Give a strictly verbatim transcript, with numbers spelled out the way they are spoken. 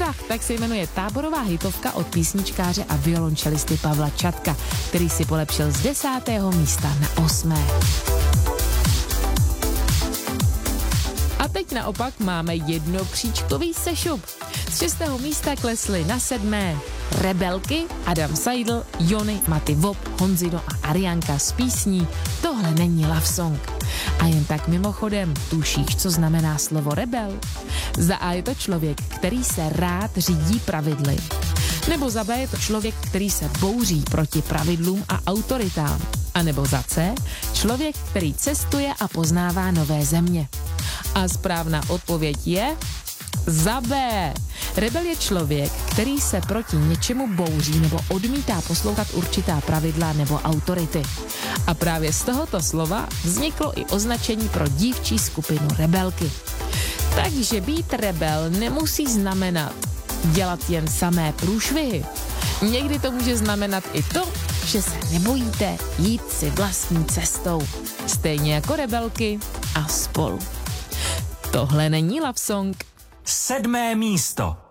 Strach, tak se jmenuje táborová hitovka od písničkáře a violončelisty Pavla Čatka, který si polepšil z desátého místa na osmé. A teď naopak máme jednokříčkový sešup. Z šestého místa klesly na sedmé Rebelky, Adam Seidl, Jony, Maty Vop, Honzino a Arianka s písní Tohle není love song. A jen tak mimochodem, tušíš, co znamená slovo rebel? Za A je to člověk, který se rád řídí pravidly. Nebo za B je to člověk, který se bouří proti pravidlům a autoritám. A nebo za C, člověk, který cestuje a poznává nové země. A správná odpověď je za B. Rebel je člověk, který se proti něčemu bouří nebo odmítá poslouchat určitá pravidla nebo autority. A právě z tohoto slova vzniklo i označení pro dívčí skupinu rebelky. Takže být rebel nemusí znamenat dělat jen samé průšvihy. Někdy to může znamenat i to, že se nebojíte jít si vlastní cestou. Stejně jako rebelky a spolu. Tohle není love song. Sedmé místo.